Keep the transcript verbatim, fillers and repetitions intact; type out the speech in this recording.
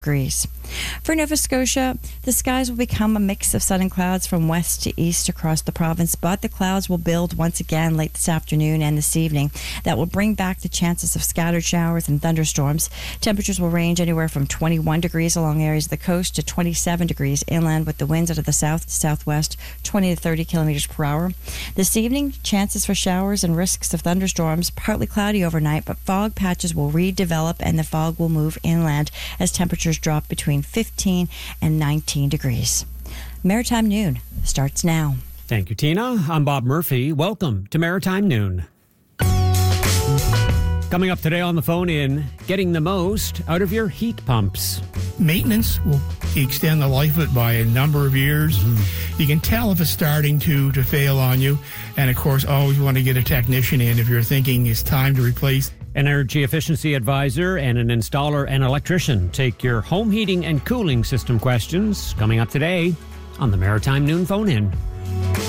degrees. For Nova Scotia, the skies will become a mix of sun and clouds from west to east across the province, but the clouds will build once again late this afternoon and this evening. That will bring back the chances of scattered showers and thunderstorms. Temperatures will range anywhere from twenty-one degrees along areas of the coast to twenty-seven degrees inland, with the winds out of the south to southwest twenty to thirty kilometers per hour. This evening, chances for showers and risks of thunderstorms, partly cloudy overnight, but fog patches will redevelop and the fog will move inland as temperatures drop between fifteen and nineteen degrees. Maritime Noon starts now. Thank you, Tina. I'm Bob Murphy. Welcome to Maritime Noon. Coming up today on the phone in, getting the most out of your heat pumps. Maintenance will extend the life of it by a number of years. Mm-hmm. You can tell if it's starting to, to fail on you. And, of course, always want to get a technician in if you're thinking it's time to replace. An energy efficiency advisor and an installer and electrician take your home heating and cooling system questions coming up today on the Maritime Noon Phone In.